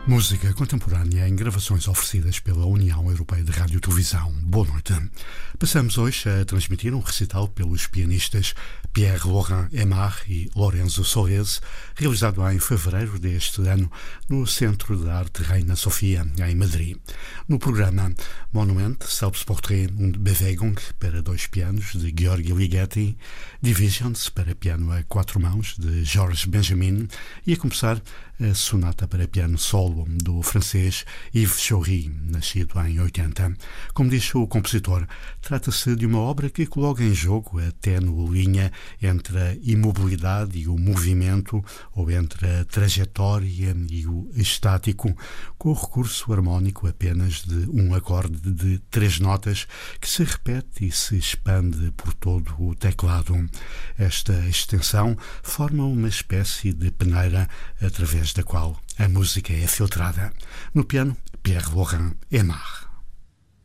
Música contemporânea em gravações oferecidas pela União Europeia de Rádio e Televisão. Boa noite. Passamos hoje a transmitir um recital pelos pianistas Pierre-Laurent Aimard e Lorenzo Soares, realizado em fevereiro deste ano no Centro de Arte Reina Sofia, em Madrid. No programa Monument, Selbstportrait und Bewegung para dois pianos, de Gheorghe Ligeti, Divisions para piano a quatro mãos, de Georges Benjamin, e a começar a sonata para piano solo do francês Yves Choury, nascido em 80. Como diz o compositor, trata-se de uma obra que coloca em jogo a ténue linha entre a imobilidade e o movimento, ou entre a trajetória e o estático, com o recurso harmónico apenas de um acorde de 3 notas que se repete e se expande por todo o teclado. Esta extensão forma uma espécie de peneira através da qual a música é filtrada. No piano, Pierre-Laurent Aimard.